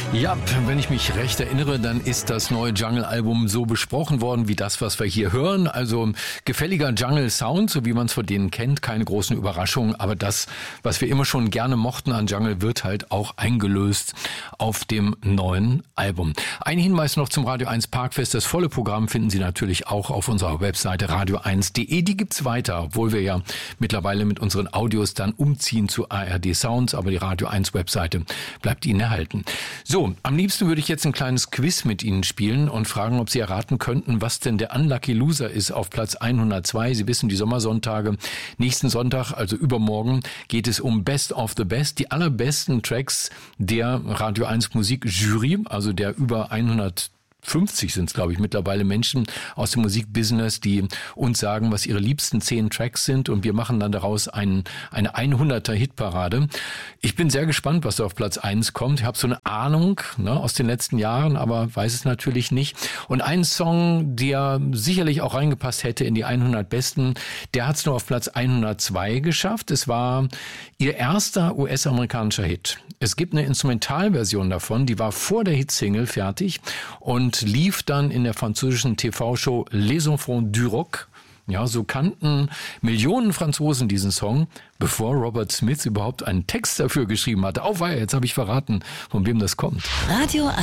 Ja, wenn ich mich recht erinnere, dann ist das neue Jungle-Album so besprochen worden wie das, was wir hier hören. Also gefälliger Jungle-Sound, so wie man es von denen kennt, keine großen Überraschungen. Aber das, was wir immer schon gerne mochten an Jungle, wird halt auch eingelöst auf dem neuen Album. Ein Hinweis noch zum Radio 1 Parkfest. Das volle Programm finden Sie natürlich auch auf unserer Webseite radio1.de. Die gibt's weiter, obwohl wir ja mittlerweile mit unseren Audios dann umziehen zu ARD Sounds. Aber die Radio 1 Webseite bleibt Ihnen erhalten. So, am liebsten würde ich jetzt ein kleines Quiz mit Ihnen spielen und fragen, ob Sie erraten könnten, was denn der Unlucky Loser ist auf Platz 102. Sie wissen, die Sommersonntage. Nächsten Sonntag, also übermorgen, geht es um Best of the Best, die allerbesten Tracks der Radio 1 Musik Jury, also der über 150 sind es, glaube ich, mittlerweile Menschen aus dem Musikbusiness, die uns sagen, was ihre liebsten 10 Tracks sind, und wir machen dann daraus eine 100er Hitparade. Ich bin sehr gespannt, was da auf Platz 1 kommt. Ich habe so eine Ahnung aus den letzten Jahren, aber weiß es natürlich nicht. Und ein Song, der sicherlich auch reingepasst hätte in die 100 Besten, der hat es nur auf Platz 102 geschafft. Es war ihr erster US-amerikanischer Hit. Es gibt eine Instrumentalversion davon, die war vor der Hitsingle fertig und lief dann in der französischen TV-Show Les Enfants du Rock. Ja, so kannten Millionen Franzosen diesen Song, bevor Robert Smith überhaupt einen Text dafür geschrieben hatte. Auweia, jetzt habe ich verraten, von wem das kommt. Radio 1,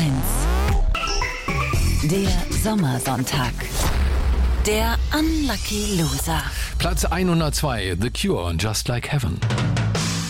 der Sommersonntag. Der Unlucky Loser. Platz 102, The Cure, Just Like Heaven.